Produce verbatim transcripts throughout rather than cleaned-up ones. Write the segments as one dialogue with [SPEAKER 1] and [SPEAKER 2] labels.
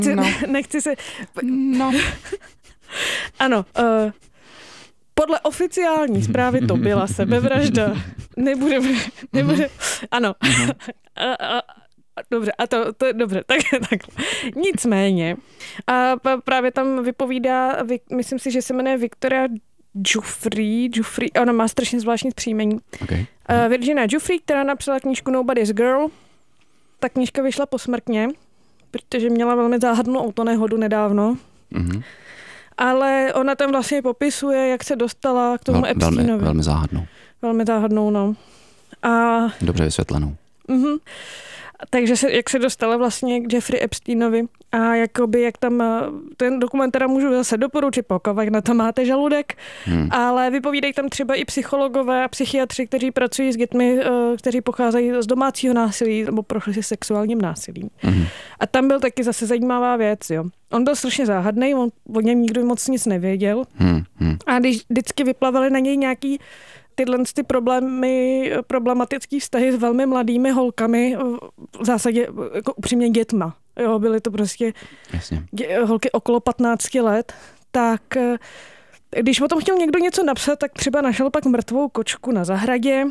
[SPEAKER 1] nechci,
[SPEAKER 2] no.
[SPEAKER 1] nechci se...
[SPEAKER 2] No.
[SPEAKER 1] Ano, uh, podle oficiální zprávy to byla sebevražda. Nebude, nebude, ano. A, a, dobře, a to, to je dobře, tak, tak. Nicméně, a právě tam vypovídá, myslím si, že se jmenuje Victoria Giuffre, Giuffre, ona má strašně zvláštní příjmení.
[SPEAKER 2] Okay.
[SPEAKER 1] Uh, Virginia Giuffre, která napsala knížku Nobody's Girl. Ta knížka vyšla posmrtně, protože měla velmi záhadnou autonehodu nedávno. Mm-hmm. Ale ona tam vlastně popisuje, jak se dostala k tomu Vel, Epsteinovi.
[SPEAKER 2] Velmi, velmi záhadnou.
[SPEAKER 1] Velmi záhadnou, no. A...
[SPEAKER 2] Dobře vysvětlenou.
[SPEAKER 1] Uh-huh. Takže se, jak se dostala vlastně k Jeffrey Epsteinovi a jakoby, jak tam, ten dokument teda můžu zase doporučit, pokud na to máte žaludek, hmm. ale vypovídají tam třeba i psychologové a psychiatři, kteří pracují s dětmi, kteří pocházejí z domácího násilí nebo prošli si sexuálním násilím. Hmm. A tam byl taky zase zajímavá věc, jo. On byl strašně záhadný, on o něm nikdo moc nic nevěděl. Hmm. Hmm. A když vždycky vyplavaly na něj nějaký tyhle ty problémy, problematický vztahy s velmi mladými holkami, v zásadě jako upřímně dětma. Jo, byly to prostě dě, holky okolo patnácti let, tak když o tom chtěl někdo něco napsat, tak třeba našel pak mrtvou kočku na zahradě.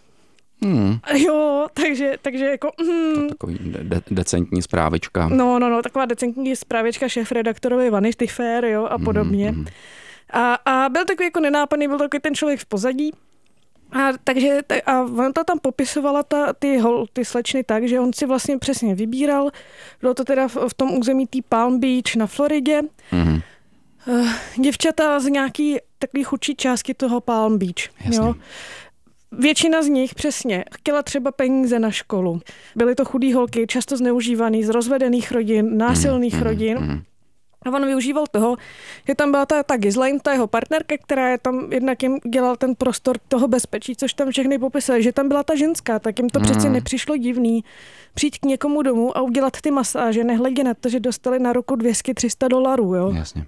[SPEAKER 1] Hmm. Jo, takže, takže jako... Hmm.
[SPEAKER 2] To takový de- decentní zprávička.
[SPEAKER 1] No, no, no, taková decentní zprávička šéfredaktorovi Vanity Fair, jo, a podobně. Hmm. A, a byl takový jako nenápadný, byl takový ten člověk v pozadí. A takže a on to tam popisovala ta, ty, hol, ty slečny tak, že on si vlastně přesně vybíral. Bylo to teda v, v tom území tý Palm Beach na Floridě. Mm-hmm. Uh, děvčata z nějaký takový chudší části toho Palm Beach. Jo. Většina z nich přesně chtěla třeba peníze na školu. Byly to chudý holky, často zneužívaný, z rozvedených rodin, násilných mm-hmm. rodin. Mm-hmm. A on využíval toho, že tam byla ta, ta Ghislaine, ta jeho partnerka, která je tam jednak jim dělal ten prostor toho bezpečí, což tam všechny popisuje, že tam byla ta ženská, tak jim to mm. přeci nepřišlo divný přijít k někomu domů a udělat ty masáže, nehledě na to, že dostali na ruku dvě stě tři sta dolarů. Jo?
[SPEAKER 2] Jasně.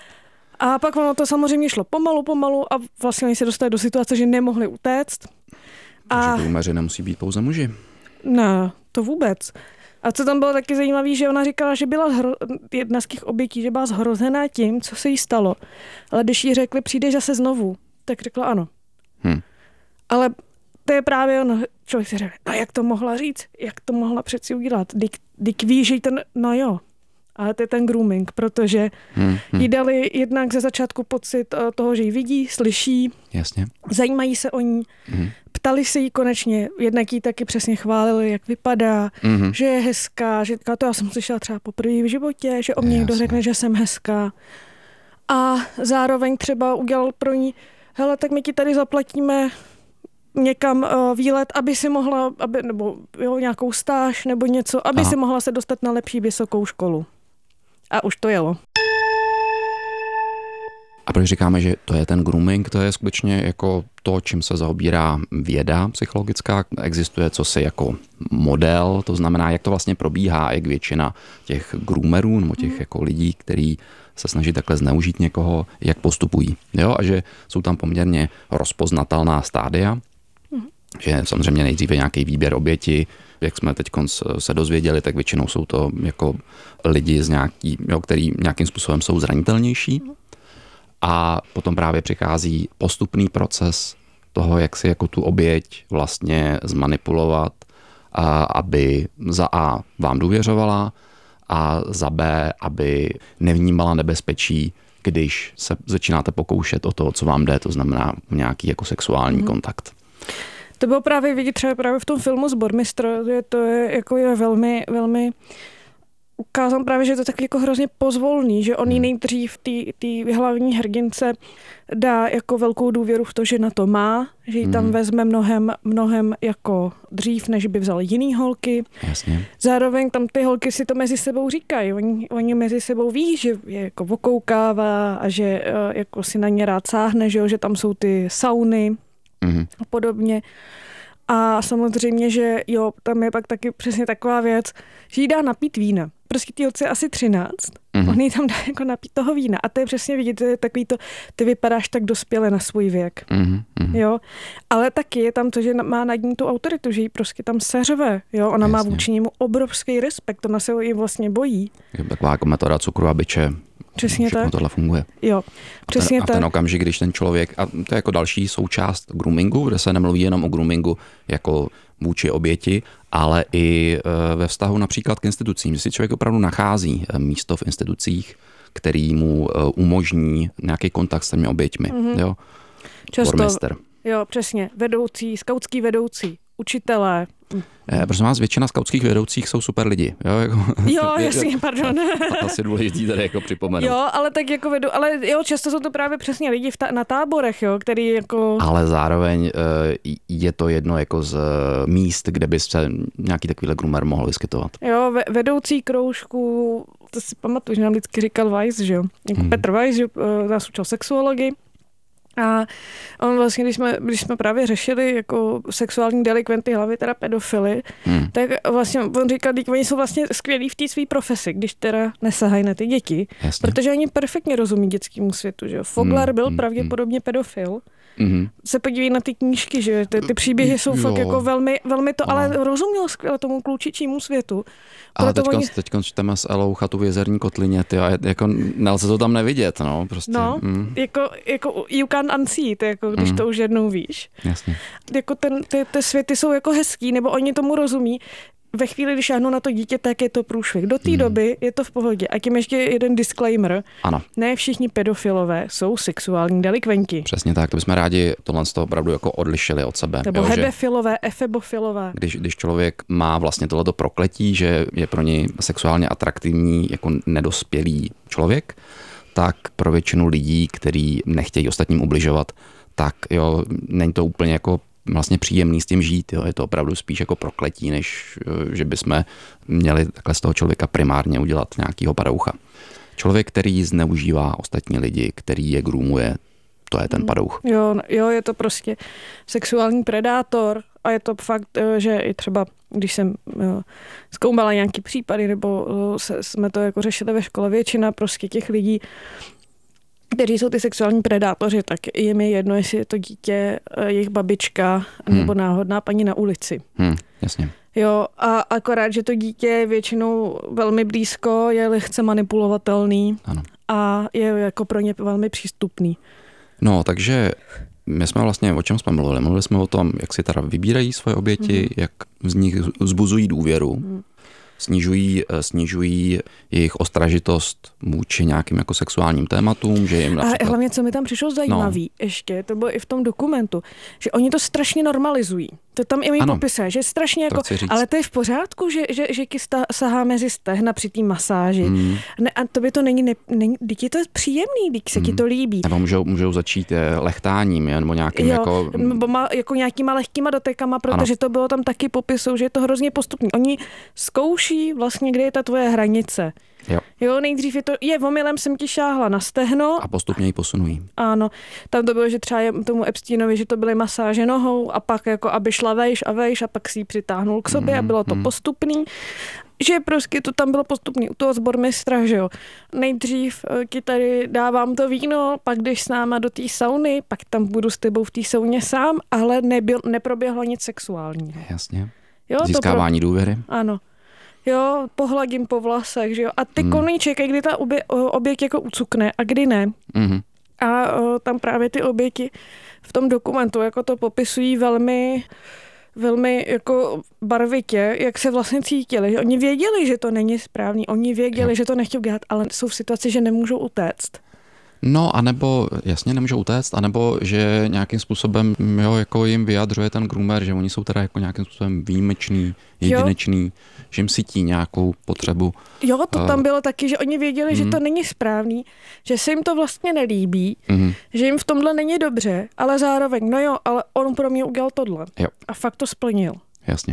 [SPEAKER 1] A pak ono to samozřejmě šlo pomalu, pomalu a vlastně oni se dostali do situace, že nemohli utéct.
[SPEAKER 2] Takže průměře nemusí být pouze muži.
[SPEAKER 1] Ne, to vůbec. A co tam bylo taky zajímavé, že ona říkala, že byla zhro... jedna z těch obětí, že byla zhrozená tím, co se jí stalo. Ale když jí řekli, přijdeš zase znovu, tak řekla ano. Hmm. Ale to je právě ono, člověk si řekne, no jak to mohla říct, jak to mohla přeci udělat. Dyk ví, že ten, no jo, ale to je ten grooming, protože hmm. jí dali jednak ze začátku pocit toho, že ji vidí, slyší,
[SPEAKER 2] jasně.
[SPEAKER 1] Zajímají se o ní, hmm. ptali se jí konečně, jednak jí taky přesně chválili, jak vypadá, mm-hmm. že je hezká, že to já jsem slyšela třeba poprvé v životě, že o mě někdo řekne, že jsem hezká. A zároveň třeba udělal pro ní, hele, tak my ti tady zaplatíme někam uh, výlet, aby si mohla, aby, nebo jo, nějakou stáž nebo něco, aby Aha. si mohla se dostat na lepší vysokou školu. A už to jelo.
[SPEAKER 2] A proč říkáme, že to je ten grooming, to je skutečně jako to, čím se zaobírá věda psychologická. Existuje cosi jako model, to znamená, jak to vlastně probíhá, jak většina těch groomerů nebo těch jako lidí, kteří se snaží takhle zneužít někoho, jak postupují. Jo? A že jsou tam poměrně rozpoznatelná stádia, že samozřejmě nejdříve nějaký výběr oběti, jak jsme teď se dozvěděli, tak většinou jsou to jako lidi, z nějaký, jo, který nějakým způsobem jsou zranitelnější. A potom právě přichází postupný proces toho, jak si jako tu oběť vlastně zmanipulovat, a aby za A vám důvěřovala a za B, aby nevnímala nebezpečí, když se začínáte pokoušet o to, co vám jde, to znamená nějaký jako sexuální mm. kontakt.
[SPEAKER 1] To bylo právě vidět třeba právě v tom filmu Zbormistr, že to je jako je velmi, velmi ukázal právě, že to je tak jako hrozně pozvolný, že on jí nejdřív té hlavní hrdince dá jako velkou důvěru v to, že na to má, že ji tam mm. vezme mnohem, mnohem jako dřív, než by vzal jiný holky.
[SPEAKER 2] Jasně.
[SPEAKER 1] Zároveň tam ty holky si to mezi sebou říkají. Oni, oni mezi sebou ví, že je jako okoukává a že jako si na ně rád sáhne, že, jo, že tam jsou ty sauny mm. a podobně. A samozřejmě, že jo, tam je pak taky přesně taková věc, že jí dá napít vína. prostě ty holce asi třináct,
[SPEAKER 2] mm-hmm.
[SPEAKER 1] on jí tam dá jako napít toho vína a to je přesně vidět, to je takový to, ty vypadáš tak dospěle na svůj věk,
[SPEAKER 2] mm-hmm.
[SPEAKER 1] jo, ale taky je tam to, že má nad ní tu autoritu, že jí prostě tam seřve, jo, ona
[SPEAKER 2] Jasně.
[SPEAKER 1] má vůči němu obrovský respekt, ona se jí vlastně bojí.
[SPEAKER 2] Je taková jako metoda cukru a byče.
[SPEAKER 1] Přesně tak.
[SPEAKER 2] tohle funguje.
[SPEAKER 1] Jo, přesně
[SPEAKER 2] a ten,
[SPEAKER 1] tak.
[SPEAKER 2] A ten okamžik, když ten člověk, a to je jako další součást groomingu, kde se nemluví jenom o groomingu jako vůči oběti, ale i ve vztahu například k institucím, že si člověk opravdu nachází místo v institucích, který mu umožní nějaký kontakt s těmi oběťmi. Mm-hmm. Jo?
[SPEAKER 1] Často,
[SPEAKER 2] Bormistr.
[SPEAKER 1] Jo, přesně. Vedoucí, skautský vedoucí, učitelé.
[SPEAKER 2] Eh, prosím vás, většina skautských vedoucích jsou super lidi. Jo, jako,
[SPEAKER 1] jo jasně, pardon.
[SPEAKER 2] Asi důležitý tady jako připomenout.
[SPEAKER 1] Jo, ale tak jako vedu, ale jo, často jsou to právě přesně lidi v ta, na táborech, jo, který jako...
[SPEAKER 2] Ale zároveň je to jedno jako z míst, kde by se nějaký takovýhle groomer mohl vyskytovat.
[SPEAKER 1] Jo, vedoucí kroužku, to si pamatuju, že nám vždycky říkal Weiss, že jo, jako hmm. Petr Weiss, že nás učil sexuologii. A on vlastně, když jsme, když jsme právě řešili jako sexuální delikventy, hlavně teda pedofily, hmm. tak vlastně on říkal, že oni jsou vlastně skvělí v té své profesi, když teda nesahají na ty děti,
[SPEAKER 2] Jasně.
[SPEAKER 1] protože oni perfektně rozumí dětskému světu, že jo. Foglar hmm. byl hmm. pravděpodobně pedofil. Mm-hmm. Se podívej na ty knížky, že ty, ty příběhy jsou jo. fakt jako velmi, velmi to, ale rozuměl skvěle tomu klučičímu světu.
[SPEAKER 2] Ale teďka, oni... teďka čteme s Elou Chatu v Jezerní kotlině, ty, jako nelze to tam nevidět, no, prostě.
[SPEAKER 1] No, mm. jako, jako you can unsee it, jako když mm. to už jednou víš.
[SPEAKER 2] Jasně.
[SPEAKER 1] Jako ten, ty, ty světy jsou jako hezký, nebo oni tomu rozumí. Ve chvíli, když šáhnu na to dítě, tak je to průšvih. Do té hmm. doby je to v pohodě. A tím ještě jeden disclaimer.
[SPEAKER 2] Ano.
[SPEAKER 1] Ne všichni pedofilové jsou sexuální delikventi.
[SPEAKER 2] Přesně tak, to bychom rádi tohle z toho opravdu jako odlišili od sebe.
[SPEAKER 1] Nebo jo, hebefilové, efebofilové.
[SPEAKER 2] Když, když člověk má vlastně tohleto prokletí, že je pro něj sexuálně atraktivní jako nedospělý člověk, tak pro většinu lidí, kteří nechtějí ostatním ubližovat, tak jo, není to úplně jako vlastně příjemný s tím žít. Jo. Je to opravdu spíš jako prokletí, než že bychom měli takhle z toho člověka primárně udělat nějakýho padoucha. Člověk, který zneužívá ostatní lidi, který je groomuje, to je ten padouch.
[SPEAKER 1] Jo, jo, je to prostě sexuální predátor a je to fakt, že i třeba, když jsem jo, zkoumala nějaký případy, nebo se, jsme to jako řešili ve škole, většina prostě těch lidí, kteří jsou ty sexuální predátoři, tak jim je jedno, jestli je to dítě, jejich babička hmm. nebo náhodná paní na ulici.
[SPEAKER 2] Hmm, jasně.
[SPEAKER 1] Jo, a akorát, že to dítě je většinou velmi blízko, je lehce manipulovatelný
[SPEAKER 2] ano.
[SPEAKER 1] a je jako pro ně velmi přístupný.
[SPEAKER 2] No, takže my jsme vlastně, o čem jsme mluvili? Mluvili jsme o tom, jak si teda vybírají svoje oběti, hmm. jak z nich vzbuzují důvěru. Hmm. Snižují, snižují jejich ostražitost vůči nějakým jako sexuálním tématům, že jim například...
[SPEAKER 1] A hlavně, co mi tam přišlo zajímavý, no. ještě, to bylo i v tom dokumentu, že oni to strašně normalizují. To tam i mi popisuje, že strašně jako, ale to je v pořádku, že, že, že kysta sahá mezi stehna při té masáži. Mm. Ne, a to by to není, ne, není, je to příjemný, když se mm. ti to líbí.
[SPEAKER 2] Nebo můžou, můžou začít lechtáním, nebo nějakým
[SPEAKER 1] jo,
[SPEAKER 2] jako...
[SPEAKER 1] Nebo má, jako nějakýma lehkýma dotekama, protože ano. to bylo tam taky popisou, že je to hrozně postupný. Oni zkouší vlastně, kde je ta tvoje hranice.
[SPEAKER 2] Jo.
[SPEAKER 1] jo, nejdřív je to, je, omylem jsem ti šáhla na stehno.
[SPEAKER 2] A postupně ji posunují.
[SPEAKER 1] Ano, tam to bylo, že třeba tomu Epsteinovi, že to byly masáže nohou a pak jako, aby šla vejš a vejš a pak si ji přitáhnul k sobě mm, a bylo to mm. postupný. Že prostě to tam bylo postupný u toho sbormistra, že jo. Nejdřív ti tady dávám to víno, pak jdeš s náma do té sauny, pak tam budu s tebou v té sauně sám, ale nebyl, neproběhlo nic sexuálního.
[SPEAKER 2] Jasně.
[SPEAKER 1] Jo,
[SPEAKER 2] získávání
[SPEAKER 1] to pro...
[SPEAKER 2] důvěry.
[SPEAKER 1] Ano. Jo, pohladím po vlasech, že jo. A ty mm. koníček, kdy ta obě, oběť jako ucukne a kdy ne. Mm. A o, tam právě ty oběti v tom dokumentu jako to popisují velmi, velmi jako barvitě, jak se vlastně cítili. Že oni věděli, že to není správný, oni věděli, jo. že to nechtějí dělat, ale jsou v situaci, že nemůžou utéct.
[SPEAKER 2] No, anebo jasně nemůžou utéct, anebo že nějakým způsobem jo, jako jim vyjadřuje ten groomer, že oni jsou teda jako nějakým způsobem výjimeční, jedinečný, jo. že jim cítí nějakou potřebu.
[SPEAKER 1] Jo, to tam bylo taky, že oni věděli, mm. že to není správný, že se jim to vlastně nelíbí, mm. že jim v tomhle není dobře, ale zároveň, no jo, ale on pro mě udělal tohle.
[SPEAKER 2] Jo.
[SPEAKER 1] A fakt to splnil.
[SPEAKER 2] Jasně.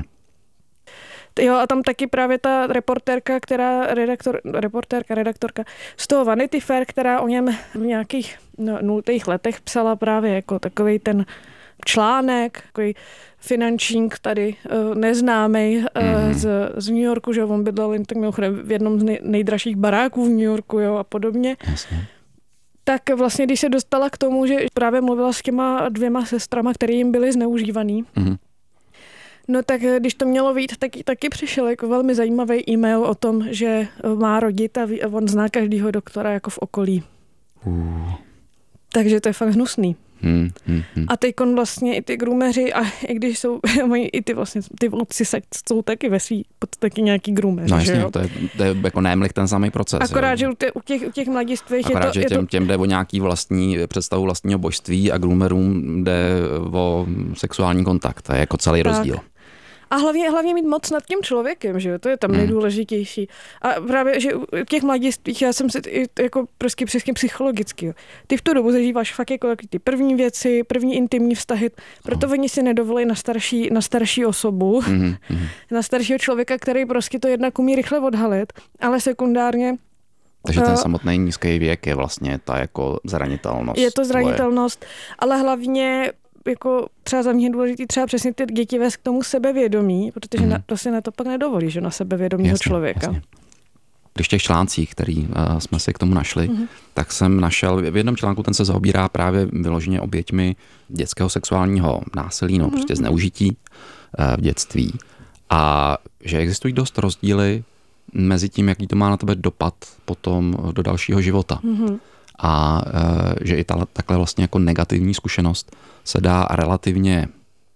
[SPEAKER 1] Jo, a tam taky právě ta reportérka, která, redaktor, reportérka, redaktorka z toho Vanity Fair, která o něm v nějakých no, nultých letech psala právě jako takovej ten článek, takový finančník tady uh, neznámý uh, mm-hmm. z, z New Yorku, že on bydlel jen tak mimochodem v jednom z nej, nejdražších baráků v New Yorku, jo, a podobně.
[SPEAKER 2] Jasně.
[SPEAKER 1] Tak vlastně, když se dostala k tomu, že právě mluvila s těma dvěma sestrama, které jim byly zneužívaný, mm-hmm. no tak když to mělo vyjít, tak taky přišel jako velmi zajímavý e-mail o tom, že má rodit a, ví, a on zná každýho doktora jako v okolí. Uh. Takže to je fakt hnusný. Hmm, hmm, hmm. A teďkon vlastně i ty groomeři, a i když jsou, i ty vlastně, ty otci jsou taky ve svý, taky nějaký groomeři.
[SPEAKER 2] No jasně,
[SPEAKER 1] že jo?
[SPEAKER 2] To je, to je jako nemlich ten samý proces.
[SPEAKER 1] Akorát,
[SPEAKER 2] jo?
[SPEAKER 1] že u těch, u těch, u těch mladistvých
[SPEAKER 2] Akorát,
[SPEAKER 1] je to...
[SPEAKER 2] že
[SPEAKER 1] je
[SPEAKER 2] těm,
[SPEAKER 1] to...
[SPEAKER 2] těm jde o nějaký vlastní představu vlastního božství a groomerům jde o sexuální kontakt. To je jako celý tak. rozdíl.
[SPEAKER 1] A hlavně, hlavně mít moc nad tím člověkem, že jo, to je tam hmm. nejdůležitější. A právě, že u těch mladistvých, já jsem si jako prostě přesně psychologicky, jo. Ty v tu dobu zažíváš fakt jako ty první věci, první intimní vztahy, proto oh. oni si nedovolí na starší, na starší osobu, hmm. na staršího člověka, který prostě to jednak umí rychle odhalit, ale sekundárně.
[SPEAKER 2] Takže ten samotný nízký věk je vlastně ta jako zranitelnost.
[SPEAKER 1] Je to zranitelnost, tvoje. Ale hlavně jako třeba za mě je důležitý třeba přesně ty děti vést k tomu sebevědomí, protože mm. na, to si na to pak nedovolí, že na sebevědomího jasně, člověka. Jasně. Když v těch článcích, který uh, jsme si k tomu našli, mm. tak jsem našel, v jednom článku ten se zaobírá právě vyloženě oběťmi dětského sexuálního násilí, no mm. prostě zneužití uh, v dětství. A že existují dost rozdíly mezi tím, jaký to má na tebe dopad potom do dalšího života. Mm. A e, že i ta, takhle vlastně jako negativní zkušenost se dá relativně,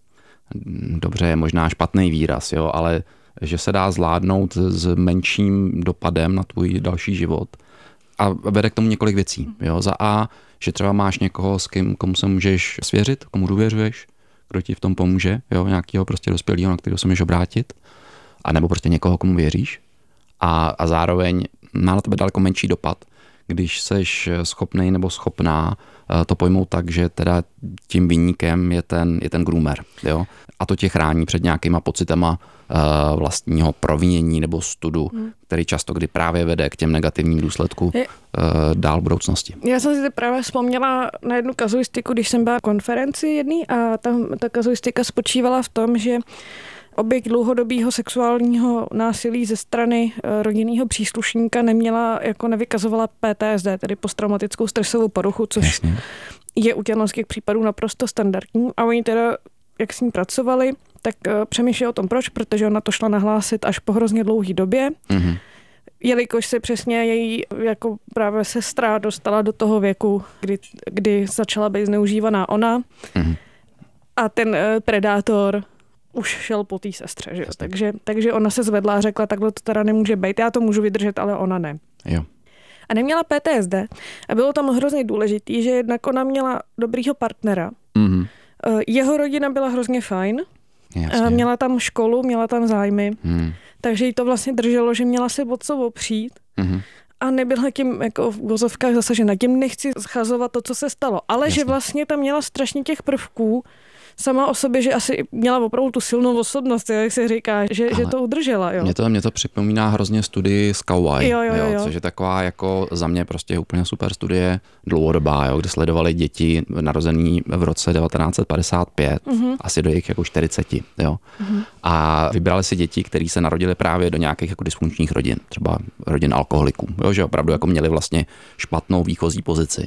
[SPEAKER 1] dobře je možná špatný výraz, jo, ale že se dá zvládnout s menším dopadem na tvůj další život. A vede k tomu několik věcí. Jo. Za A, že třeba máš někoho, s kým, komu se můžeš svěřit, komu důvěřuješ, kdo ti v tom pomůže, jo, nějakého prostě dospělého, na kterého se můžeš obrátit, a nebo prostě někoho, komu věříš. A, a zároveň má na tebe daleko menší dopad, když seš schopnej nebo schopná to pojmout tak, že teda tím viníkem je ten, je ten groomer. Jo? A to tě chrání před nějakýma pocitama uh, vlastního provinění nebo studu, hmm. který často kdy právě vede k těm negativním důsledkům uh, dál v budoucnosti. Já jsem si právě vzpomněla na jednu kazuistiku, když jsem byla na konferenci jedný a tam ta kazuistika spočívala v tom, že oběť dlouhodobého sexuálního násilí ze strany rodinného příslušníka neměla, jako nevykazovala P T S D, tedy posttraumatickou stresovou poruchu, což jasně. je u těch případů naprosto standardní. A oni teda, jak s ní pracovali, tak přemýšleli o tom, proč, protože ona to šla nahlásit až po hrozně dlouhé době. Mm-hmm. Jelikož se přesně její jako právě sestra dostala do toho věku, kdy, kdy začala být zneužívaná ona. Mm-hmm. A ten predátor už šel po té sestře, že jo? Takže, takže ona se zvedla a řekla, takhle to teda nemůže být, já to můžu vydržet, ale ona ne. Jo. A neměla P T S D a bylo tam hrozně důležitý, že jednak ona měla dobrýho partnera. Mm-hmm. Jeho rodina byla hrozně fajn, jasně. Měla tam školu, měla tam zájmy, mm. takže jí to vlastně drželo, že měla se od co opřít. Mm-hmm. A nebyla tím jako v vozovkách zasažena. Tím nechci schazovat to, co se stalo, ale jasně. že vlastně tam měla strašně těch prvků sama o sobě, že asi měla opravdu tu silnou osobnost, jak se říká, že, že to udržela. Jo. Mě, to, mě to připomíná hrozně studii z Kauai, jo, jo, jo, jo. což je taková jako za mě prostě úplně super studie dlouhodobá, jo, kde sledovali děti narozený v roce devatenáct set padesát pět, mm-hmm. asi do jejich jako čtyřicet. Jo. Mm-hmm. A vybrali si děti, které se narodily právě do nějakých jako dysfunkčních rodin, třeba rodin alkoholiků, jo, že opravdu jako měli vlastně špatnou výchozí pozici.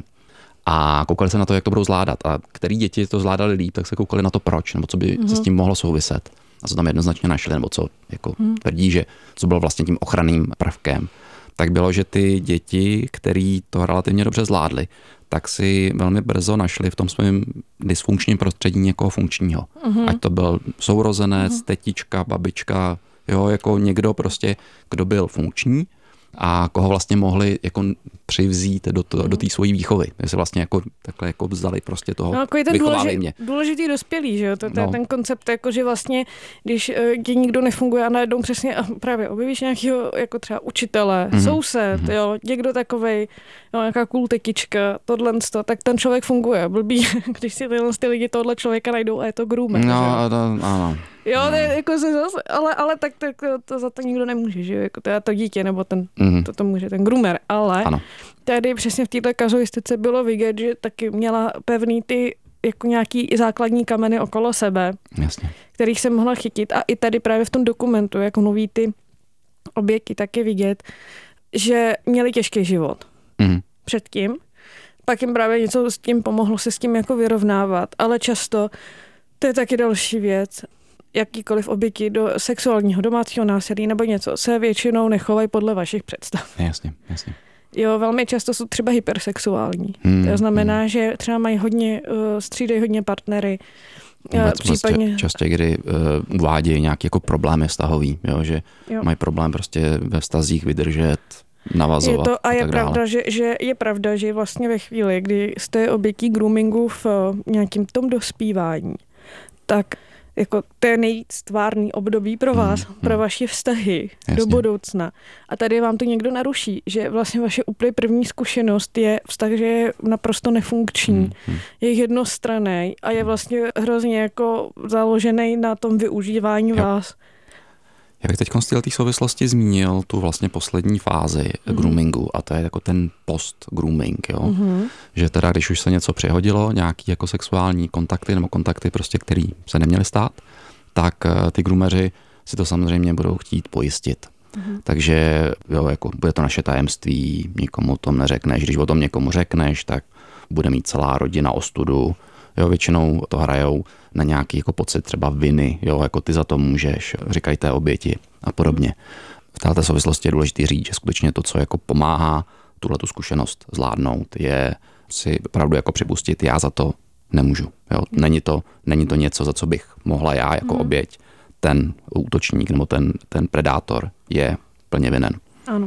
[SPEAKER 1] A koukali se na to, jak to budou zvládat. A který děti to zvládali líp, tak se koukali na to proč, nebo co by mm-hmm. se s tím mohlo souviset. A co tam jednoznačně našli, nebo co jako mm. tvrdí, že co bylo vlastně tím ochranným prvkem. Tak bylo, že ty děti, který to relativně dobře zvládli, tak si velmi brzo našli v tom svém dysfunkčním prostředí někoho funkčního. Mm-hmm. Ať to byl sourozenec, mm-hmm. tetička, babička, jo, jako někdo prostě, kdo byl funkční a koho vlastně mohli jako přivzít do, to, do té svojí výchovy. My se vlastně jako takhle jako vzali prostě toho, no, vychovávej mě. Důležitý dospělý, že jo? To, to no. je ten koncept, jako že vlastně, když ti nikdo nefunguje a najednou přesně a právě objevíš nějakého jako třeba učitele, mm-hmm. soused, mm-hmm. jo, někdo takovej, jo, nějaká cool tekička, tohle, tak ten člověk funguje. Blbý, když si tyhle ty lidi tohle člověka najdou a je to groomer.
[SPEAKER 2] No, to, ano.
[SPEAKER 1] Jo, to je, jako se zase, ale, ale tak to, to, to za to nikdo nemůže, že jako to je to dítě, nebo ten, mm-hmm. to, to může, ten groomer, ale ano. Tady přesně v této kazuistice bylo vidět, že taky měla pevný ty jako nějaký základní kameny okolo sebe,
[SPEAKER 2] Jasně.
[SPEAKER 1] kterých jsem mohla chytit. A i tady právě v tom dokumentu, jako mluví ty oběti, tak je vidět, že měli těžký život
[SPEAKER 2] Mm.
[SPEAKER 1] předtím. Pak jim právě něco s tím pomohlo se s tím jako vyrovnávat, ale často to je taky další věc. Jakýkoliv oběti do sexuálního domácího násilí nebo něco se většinou nechovají podle vašich představ.
[SPEAKER 2] Jasně, jasně.
[SPEAKER 1] Jo, velmi často jsou třeba hypersexuální.
[SPEAKER 2] Hmm,
[SPEAKER 1] to znamená,
[SPEAKER 2] hmm.
[SPEAKER 1] že třeba mají hodně, uh, střídají hodně partnery.
[SPEAKER 2] Vůbec
[SPEAKER 1] případně...
[SPEAKER 2] Častě, častě, kdy uh, uvádějí nějaké jako problémy vztahový, jo, že jo. mají problém prostě ve vztazích vydržet, navazovat.
[SPEAKER 1] Je to, a, a je
[SPEAKER 2] tak
[SPEAKER 1] pravda, že, že je pravda, že vlastně ve chvíli, kdy jste obětí groomingu v uh, nějakým tom dospívání, tak jako to je nejvíc tvárný období pro vás, hmm, pro vaše vztahy Jasně. do budoucna. A tady vám to někdo naruší, že vlastně vaše úplně první zkušenost je vztah, že je naprosto nefunkční, hmm, hmm. je jednostranný a je vlastně hrozně jako založený na tom využívání jo. vás.
[SPEAKER 2] Já bych teď z té souvislosti zmínil tu vlastně poslední fázi mm. groomingu a to je jako ten post-grooming, jo. Mm. Že teda, když už se něco přehodilo, nějaký jako sexuální kontakty nebo kontakty prostě, který se neměly stát, tak ty groomeři si to samozřejmě budou chtít pojistit. Mm. Takže jo, jako bude to naše tajemství, nikomu to neřekneš, když o tom někomu řekneš, tak bude mít celá rodina ostudu. Jo, většinou to hrajou na nějaký jako pocit třeba viny, jo, jako ty za to můžeš, říkají té oběti a podobně. V této souvislosti je důležité říct, že skutečně to, co jako pomáhá tuhletu zkušenost zvládnout, je si opravdu jako připustit, já za to nemůžu. Jo. Není to, není to něco, za co bych mohla já jako oběť. Ten útočník nebo ten, ten predátor je plně vinen.
[SPEAKER 1] Ano.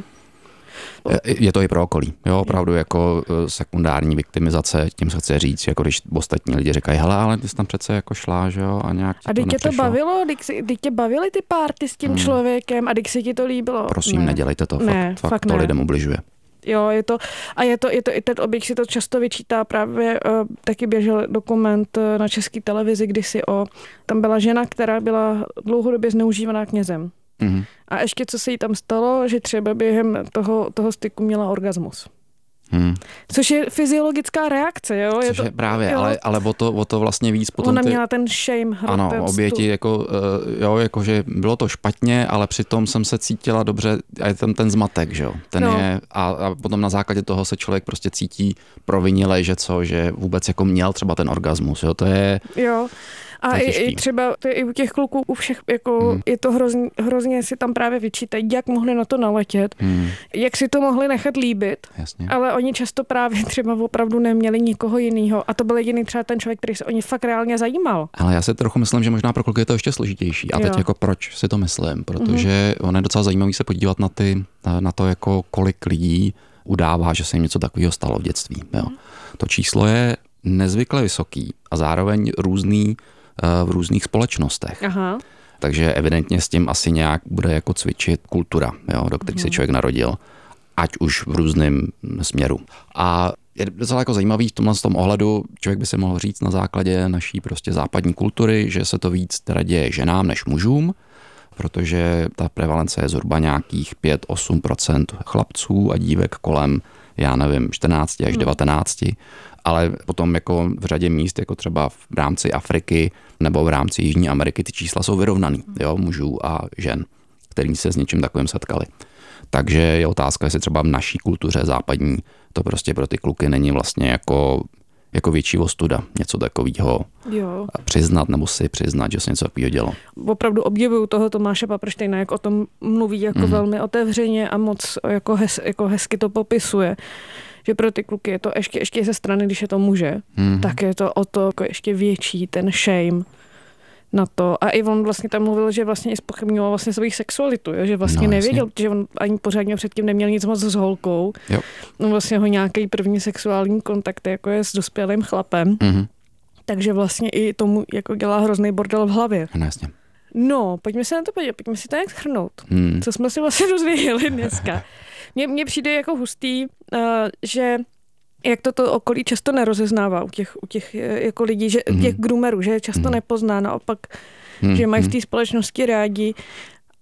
[SPEAKER 2] Je to i pro okolí, jo, opravdu jako sekundární viktimizace, tím se chce říct, jako když ostatní lidi říkají, hele, ale ty jsi tam přece jako šla, že jo, a nějak
[SPEAKER 1] a teď tě to bavilo, teď tě bavily ty párty s tím hmm. člověkem a teď se ti to líbilo?
[SPEAKER 2] Prosím,
[SPEAKER 1] ne.
[SPEAKER 2] nedělejte to,
[SPEAKER 1] ne,
[SPEAKER 2] fakt, fakt,
[SPEAKER 1] fakt
[SPEAKER 2] to
[SPEAKER 1] ne.
[SPEAKER 2] lidem ubližuje.
[SPEAKER 1] Jo, je to, a je to, je to i ten oběť si to často vyčítá, právě uh, taky běžel dokument uh, na České televizi kdysi o, tam byla žena, která byla dlouhodobě zneužívaná knězem. Mm-hmm. A ještě co se jí tam stalo, že třeba během toho, toho styku měla orgasmus. Hmm. Což je fyziologická reakce, jo?
[SPEAKER 2] Což
[SPEAKER 1] je, to,
[SPEAKER 2] je právě,
[SPEAKER 1] jo.
[SPEAKER 2] ale, ale o, to, o to vlastně víc potom
[SPEAKER 1] Ona
[SPEAKER 2] ty...
[SPEAKER 1] měla ten shame.
[SPEAKER 2] Ano, oběti, jako, jo, jako, že bylo to špatně, ale přitom jsem se cítila dobře a je tam ten zmatek, že jo? Ten no. je, a, a potom na základě toho se člověk prostě cítí provinile, že co, že vůbec jako měl třeba ten orgasmus, jo? To je...
[SPEAKER 1] Jo. A i, i třeba to je i u těch kluků, u všech, jako hmm. je to hrozně, hrozně si tam právě vyčítají, jak mohli na to naletět, hmm. jak si to mohli nechat líbit,
[SPEAKER 2] Jasně.
[SPEAKER 1] ale oni často právě třeba opravdu neměli nikoho jiného a to byl jediný třeba ten člověk, který se o ně fakt reálně zajímal.
[SPEAKER 2] Ale já se trochu myslím, že možná pro kluky je to ještě složitější a teď jo. jako proč si to myslím, protože hmm. ono je docela zajímavý se podívat na, ty, na to, jako kolik lidí udává, že se jim něco takového stalo v dětství. Jo. Hmm. To číslo je nezvykle vysoký a zároveň různý v různých společnostech. Aha. Takže evidentně s tím asi nějak bude jako cvičit kultura, jo, do které se člověk narodil, ať už v různém směru. A je docela jako zajímavý v tomhle tom ohledu, člověk by si mohl říct na základě naší prostě západní kultury, že se to víc teda děje ženám než mužům, protože ta prevalence je zhruba nějakých pět až osm procent chlapců a dívek kolem, já nevím, čtrnáct až devatenáct. Ale potom jako v řadě míst, jako třeba v rámci Afriky nebo v rámci Jižní Ameriky, ty čísla jsou vyrovnaný, jo, mužů a žen, který se s něčím takovým setkali. Takže je otázka, jestli třeba v naší kultuře západní to prostě pro ty kluky není vlastně jako, jako větší ostuda, něco takového přiznat nebo si přiznat, že se něco takového dělo.
[SPEAKER 1] Opravdu obdivuju toho Tomáše Paprštejna, jak o tom mluví jako mm. velmi otevřeně a moc jako, hez, jako hezky to popisuje. Že pro ty kluky je to ještě, ještě ze strany, když je to muže, mm. tak je to o to jako ještě větší ten shame na to. A i on vlastně tam mluvil, že vlastně i zpochybňoval vlastně svou sexualitu, jo? Že vlastně no, nevěděl, že on ani pořádně předtím neměl nic moc s holkou. Jo. No vlastně ho nějaký první sexuální kontakt jako je s dospělým chlapem. Mm. Takže vlastně i tomu jako dělá hrozný bordel v hlavě.
[SPEAKER 2] No, jasně.
[SPEAKER 1] No, pojďme se na to podívat, pojďme si to nějak shrnout. Hmm. Co jsme si vlastně dozvěděli dneska. Mně, mně přijde jako hustý, uh, že jak to to okolí často nerozeznává u těch, u těch jako lidí, že, hmm. těch groomerů, že je často hmm. nepozná, naopak, hmm. že mají v té společnosti rádi.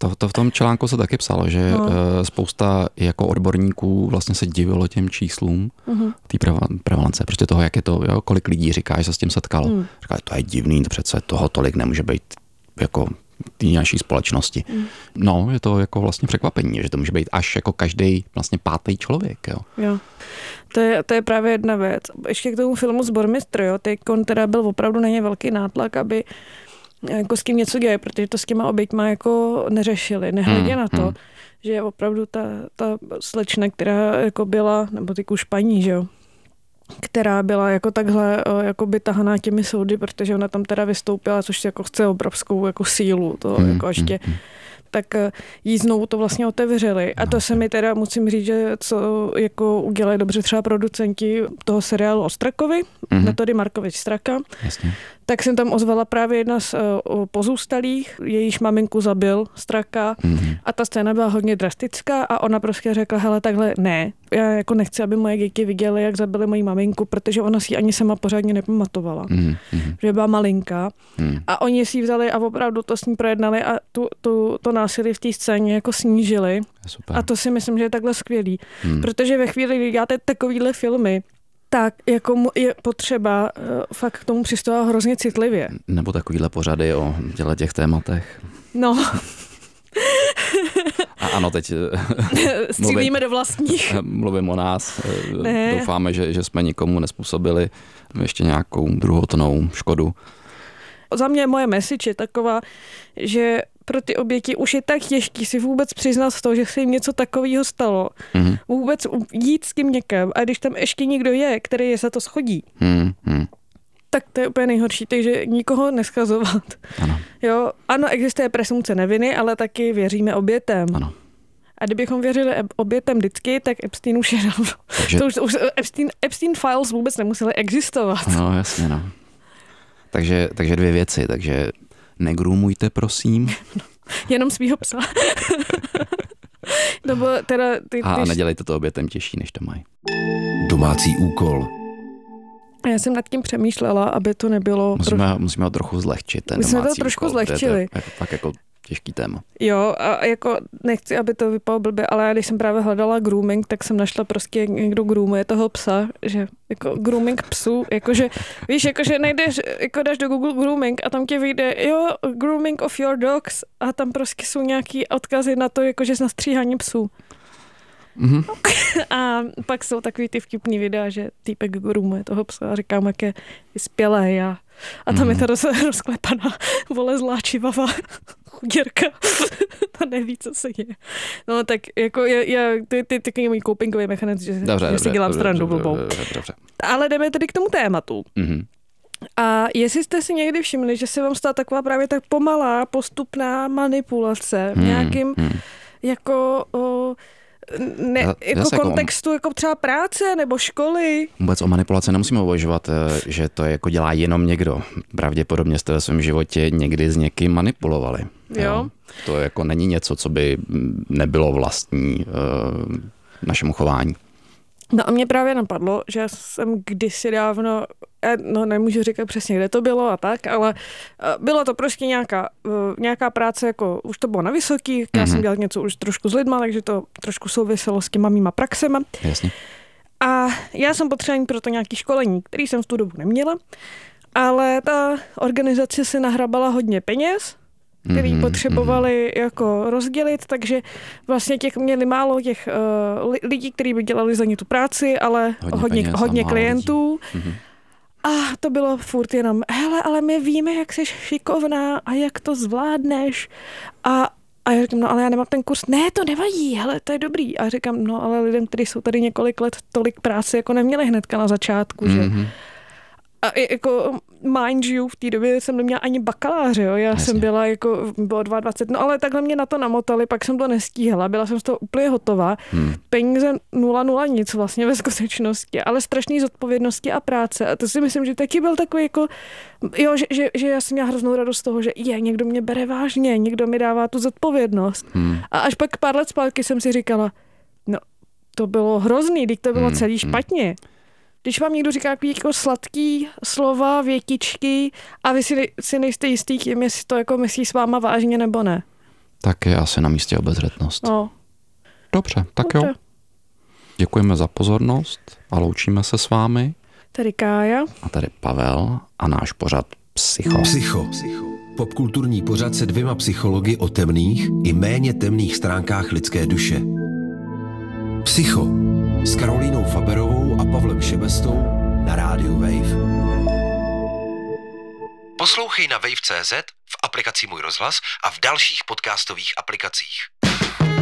[SPEAKER 2] To, to v tom článku se taky psalo, že no. spousta jako odborníků vlastně se divilo těm číslům uh-huh. té prevalence, prostě toho, jak je to, jo, kolik lidí říká, že se s tím setkalo. Hmm. Říká, to je divný, to přece toho tolik nemůže být jako té naší společnosti. Hmm. No, je to jako vlastně překvapení, že to může být až jako každý vlastně pátý člověk, jo.
[SPEAKER 1] Jo. To je, to je právě jedna věc. Ještě k tomu filmu Sbormistr, jo, teďkon teda byl opravdu na ně velký nátlak, aby jako s kým něco děje, protože to s těma oběťma jako neřešili. Nehledě hmm, na to, hmm. že opravdu ta, ta slečna, která jako byla, nebo ty už paní, že jo, která byla jako takhle jako by tahaná těmi soudy, protože ona tam teda vystoupila, což jako chce obrovskou jako sílu, to hmm, jako ještě hmm. tak jí znovu to vlastně otevřeli. A to se mi teda musím říct, že co jako udělají dobře třeba producenti toho seriálu o Strakovi, mm-hmm. Metody Markovič Straka.
[SPEAKER 2] Jasně.
[SPEAKER 1] Tak jsem tam ozvala právě jedna z uh, pozůstalých, jejíž maminku zabil Straka mm-hmm. a ta scéna byla hodně drastická a ona prostě řekla, hele, takhle ne, já jako nechci, aby moje děti viděly, jak zabili moji maminku, protože ona si ji ani sama pořádně nepamatovala, mm-hmm. že byla malinká mm. a oni si ji vzali a opravdu to s ní projednali a tu, tu, to násilí v té scéně jako snížili.
[SPEAKER 2] Super.
[SPEAKER 1] A to si myslím, že je takhle skvělý, mm. protože ve chvíli, kdy děláte takovýhle filmy, tak jako je potřeba uh, fakt k tomu přistupovat hrozně citlivě.
[SPEAKER 2] Nebo takovýhle pořady o těle těch tématech.
[SPEAKER 1] No.
[SPEAKER 2] A ano, teď
[SPEAKER 1] střílíme do vlastních.
[SPEAKER 2] Mluvím o nás.
[SPEAKER 1] Ne.
[SPEAKER 2] Doufáme, že, že jsme nikomu nespůsobili ještě nějakou druhotnou škodu.
[SPEAKER 1] Za mě moje message je taková, že pro ty oběti už je tak těžký si vůbec přiznat z toho, že se jim něco takového stalo. Mm-hmm. Vůbec jít s tím někam. A když tam ještě někdo je, který je za to schodí, mm-hmm. tak to je úplně nejhorší. Takže nikoho neschazovat.
[SPEAKER 2] Ano.
[SPEAKER 1] Jo, ano, existuje presumpce neviny, ale taky věříme obětem.
[SPEAKER 2] Ano.
[SPEAKER 1] A kdybychom věřili obětem vždycky, tak Epstein už je dávno. Takže... To už, už Epstein, Epstein files vůbec nemusely existovat.
[SPEAKER 2] No, jasně, no. Takže, takže dvě věci. Takže negrumujte, prosím.
[SPEAKER 1] Jenom svýho psa. Nebo teda ty, ty...
[SPEAKER 2] A nedělejte to obětem těžší, než to mají.
[SPEAKER 3] Domácí úkol.
[SPEAKER 1] Já jsem nad tím přemýšlela, aby to nebylo...
[SPEAKER 2] Musíme,
[SPEAKER 1] troš...
[SPEAKER 2] musíme ho trochu zlehčit, ten
[SPEAKER 1] My jsme
[SPEAKER 2] domácí
[SPEAKER 1] to trošku
[SPEAKER 2] úkol,
[SPEAKER 1] zlehčili.
[SPEAKER 2] To je tak jako těžký téma.
[SPEAKER 1] Jo, a jako nechci, aby to vypadalo blbě, ale já když jsem právě hledala grooming, tak jsem našla prostě, jak někdo groomuje toho psa, že jako grooming psů, jakože, víš, jakože nejdeš, jako dáš do Google grooming a tam tě vyjde, jo, grooming of your dogs a tam prostě jsou nějaký odkazy na to, jakože na stříhání psů. Mm-hmm. A pak jsou takový ty vtipný videa, že týpek groomuje toho psa a říkám, jak je vyspělej a, a tam mm-hmm. je ta roz, rozklepaná vole zlá čivava chuděrka. Ta neví, co se děje. No tak jako je, je, ty, ty, ty, ty můj copingový mechanismus, že,
[SPEAKER 2] dobře,
[SPEAKER 1] že
[SPEAKER 2] dobře,
[SPEAKER 1] si dělám
[SPEAKER 2] dobře,
[SPEAKER 1] strandu
[SPEAKER 2] dobře,
[SPEAKER 1] blbou.
[SPEAKER 2] dobře, dobře.
[SPEAKER 1] Ale jdeme tedy k tomu tématu. Mm-hmm. A jestli jste si někdy všimli, že se vám stala taková právě tak pomalá, postupná manipulace v nějakým mm, mm. jako... O, Ne, jako kontextu jako třeba práce nebo školy.
[SPEAKER 2] Vůbec o manipulaci nemusíme uvažovat, že to jako dělá jenom někdo. Pravděpodobně jste ve svém životě někdy s někým manipulovali.
[SPEAKER 1] Jo. jo.
[SPEAKER 2] To jako není něco, co by nebylo vlastní uh, našemu chování.
[SPEAKER 1] No a mě právě napadlo, že jsem kdysi dávno, no nemůžu říkat přesně, kde to bylo a tak, ale bylo to prostě nějaká, nějaká práce, jako už to bylo na vysoký, já mm-hmm. jsem dělal něco už trošku s lidma, takže to trošku souviselo s těma mýma praxema.
[SPEAKER 2] Jasně.
[SPEAKER 1] A já jsem potřebovala pro to nějaký školení, který jsem v tu dobu neměla, ale ta organizace si nahrabala hodně peněz, který mm-hmm, potřebovali mm-hmm. jako rozdělit, takže vlastně těch měli málo těch uh, lidí, kteří by dělali za ně tu práci, ale hodně, hodně, peněz, hodně klientů. Mm-hmm. A to bylo furt jenom, hele, ale my víme, jak jsi šikovná a jak to zvládneš. A, a já říkám, no ale já nemám ten kurz. Ne, to nevadí, hele, to je dobrý. A říkám, no ale lidem, kteří jsou tady několik let, tolik práce jako neměli hnedka na začátku, mm-hmm. že... A jako mind you, v té době jsem neměla ani bakaláře, jo. Já Jasně. jsem byla jako, bylo dvacet dva, no ale takhle mě na to namotali, pak jsem to nestíhala, byla jsem z toho úplně hotová. Hmm. Peníze nula nula nic vlastně ve skutečnosti, ale strašný zodpovědnosti a práce. A to si myslím, že taky byl takový jako, jo, že, že, že já jsem měla hroznou radost z toho, že je, někdo mě bere vážně, někdo mi dává tu zodpovědnost. Hmm. A až pak pár let zpátky jsem si říkala, no to bylo hrozný, teď to bylo hmm. celý špatně. Když vám někdo říká jako sladký slova, větičky a vy si, si nejste jistý tím, jestli to jako myslí s váma vážně nebo ne.
[SPEAKER 2] tak je asi na místě obezřetnost.
[SPEAKER 1] No.
[SPEAKER 2] Dobře, tak
[SPEAKER 1] Dobře.
[SPEAKER 2] jo. Děkujeme za pozornost a loučíme se s vámi.
[SPEAKER 1] Tady Kája.
[SPEAKER 2] A tady Pavel a náš pořad Psycho.
[SPEAKER 3] Psycho. Popkulturní pořad se dvěma psychologi o temných i méně temných stránkách lidské duše. Psycho s Karolínou Faberovou a Pavlem Šebestou na rádiu Wave. Poslouchej na wave tečka cé zet, v aplikaci Můj rozhlas a v dalších podcastových aplikacích.